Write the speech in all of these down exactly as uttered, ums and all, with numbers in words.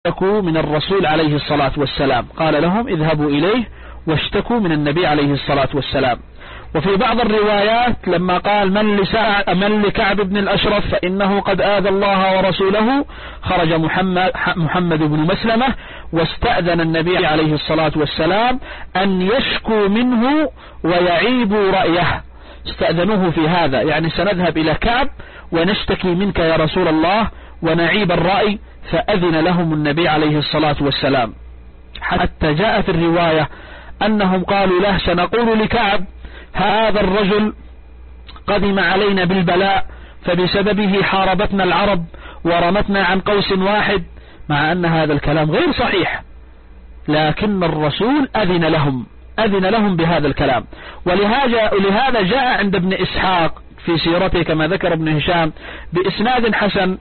اشتكوا من الرسول عليه الصلاة والسلام، قال لهم اذهبوا إليه واشتكوا من النبي عليه الصلاة والسلام. وفي بعض الروايات لما قال من, من لكعب بن الأشرف فإنه قد آذى الله ورسوله، خرج محمد, محمد بن مسلمة واستأذن النبي عليه الصلاة والسلام أن يشكوا منه ويعيبوا رأيه. استأذنوه في هذا، يعني سنذهب إلى كعب ونشتكي منك يا رسول الله ونعيب الرأي، فأذن لهم النبي عليه الصلاة والسلام. حتى جاء في الرواية أنهم قالوا له سنقول لكعب هذا الرجل قدم علينا بالبلاء فبسببه حاربتنا العرب ورمتنا عن قوس واحد، مع أن هذا الكلام غير صحيح، لكن الرسول أذن لهم أذن لهم بهذا الكلام. ولهذا ولهذا جاء عند ابن إسحاق في سيرته كما ذكر ابن هشام بإسناد حسن،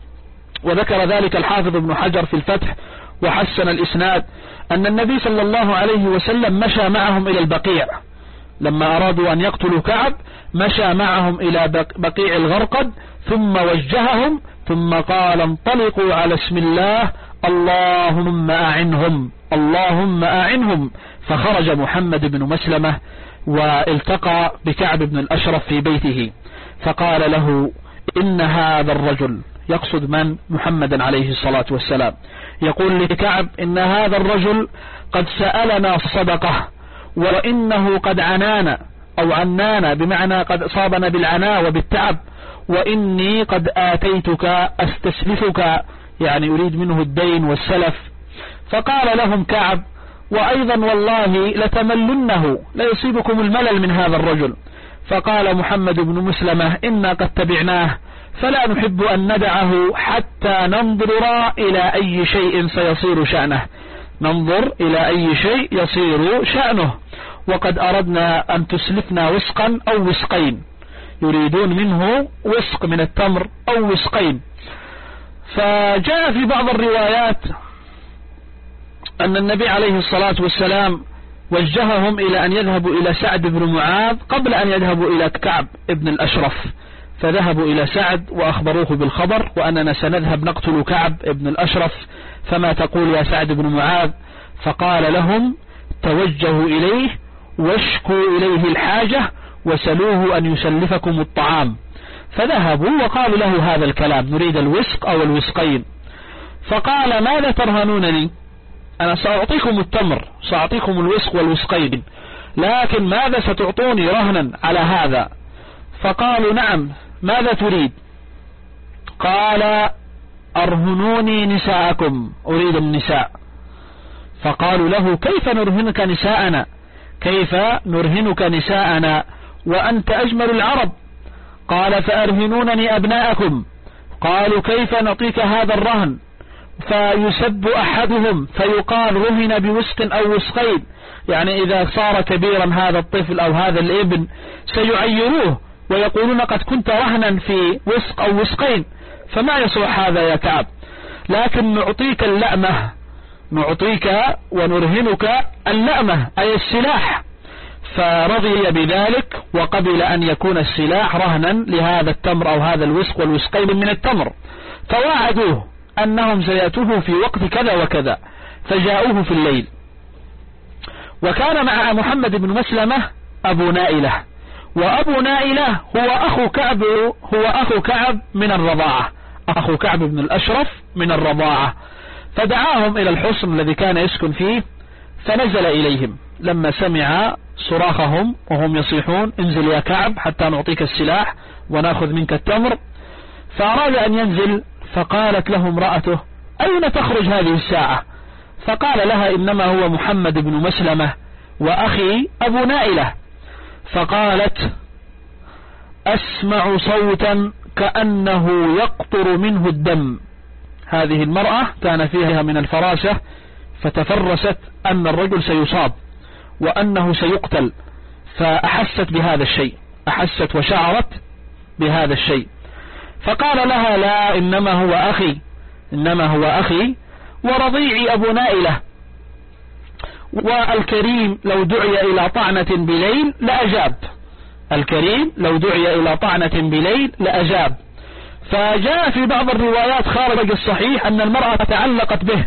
وذكر ذلك الحافظ ابن حجر في الفتح وحسن الإسناد، أن النبي صلى الله عليه وسلم مشى معهم إلى البقيع لما أرادوا أن يقتلوا كعب، مشى معهم إلى بقيع الغرقد ثم وجههم ثم قال انطلقوا على اسم الله اللهم أعنهم اللهم أعنهم. فخرج محمد بن مسلمة والتقى بكعب بن الأشرف في بيته فقال له إن هذا الرجل، يقصد من؟ محمد عليه الصلاة والسلام، يقول لكعب إن هذا الرجل قد سألنا صدقة وإنه قد عنانا أو عنانا بمعنى قد أصابنا بالعناء وبالتعب، وإني قد آتيتك أستسلفك، يعني يريد منه الدين والسلف. فقال لهم كعب وأيضا والله لتملنه، لا يصيبكم الملل من هذا الرجل. فقال محمد بن مسلمة إنا قد تبعناه فلا نحب أن ندعه حتى ننظر إلى أي شيء سيصير شأنه، ننظر إلى أي شيء يصير شأنه، وقد أردنا أن تسلفنا وسقا أو وسقين، يريدون منه وسق من التمر أو وسقين. فجاء في بعض الروايات أن النبي عليه الصلاة والسلام وجههم إلى أن يذهبوا إلى سعد بن معاذ قبل أن يذهبوا إلى كعب ابن الأشرف، فذهبوا إلى سعد وأخبروه بالخبر وأننا سنذهب نقتل كعب ابن الأشرف، فما تقول يا سعد بن معاذ؟ فقال لهم توجهوا إليه واشكوا إليه الحاجة وسلوه أن يسلفكم الطعام. فذهبوا وقالوا له هذا الكلام، نريد الوسق أو الوسقين. فقال ماذا ترهنونني؟ أنا سأعطيكم التمر، سأعطيكم الوسق والوسقين، لكن ماذا ستعطوني رهنا على هذا؟ فقالوا نعم ماذا تريد؟ قال أرهنوني نساءكم، أريد النساء. فقالوا له كيف نرهنك نساءنا؟ كيف نرهنك نساءنا وأنت أجمل العرب؟ قال فأرهنونني أبناءكم. قالوا كيف نعطيك هذا الرهن؟ فيسب أحدهم فيقال رهن بوسق أو وسقين، يعني إذا صار كبيرا هذا الطفل أو هذا الابن سيعيروه ويقولون قد كنت رهنا في وسق أو وسقين، فما يصلح هذا يا كعب، لكن نعطيك اللأمة، نعطيك ونرهنك اللأمة أي السلاح. فرضي بذلك وقبل أن يكون السلاح رهنا لهذا التمر أو هذا الوسق والوسقين من التمر. فواعدوه أنهم سيأتوه في وقت كذا وكذا، فجاءوه في الليل. وكان مع محمد بن مسلمة أبو نائلة، وأبو نائلة هو أخو كعب، هو أخو كعب من الرضاعة، أخو كعب بن الأشرف من الرضاعة. فدعاهم إلى الحصن الذي كان يسكن فيه، فنزل إليهم لما سمع صراخهم وهم يصيحون انزل يا كعب حتى نعطيك السلاح ونأخذ منك التمر. فأراد أن ينزل، فقالت له امرأته أين تخرج هذه الساعة؟ فقال لها إنما هو محمد بن مسلمة وأخي أبو نائلة. فقالت أسمع صوتا كأنه يقطر منه الدم. هذه المرأة كان فيها من الفراسة، فتفرست أن الرجل سيصاب وأنه سيقتل، فأحست بهذا الشيء، أحست وشعرت بهذا الشيء. فقال لها لا إنما هو أخي، إنما هو أخي ورضيعي أبو نائلة، والكريم لو دعي إلى طعنة بليل لأجاب، الكريم لو دعي إلى طعنة بليل لأجاب. فجاء في بعض الروايات خارج الصحيح أن المرأة تعلقت به